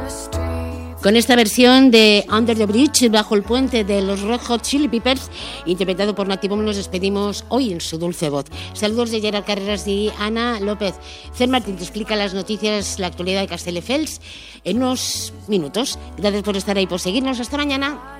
Con esta versión de Under the Bridge, bajo el puente, de los Red Hot Chili Peppers, interpretado por Nati Boom, nos despedimos hoy en su dulce voz. Saludos de Gerard Carreras y Ana López. Cer Martín te explica las noticias, la actualidad de Castelldefels en unos minutos. Gracias por estar ahí, por seguirnos. Hasta mañana.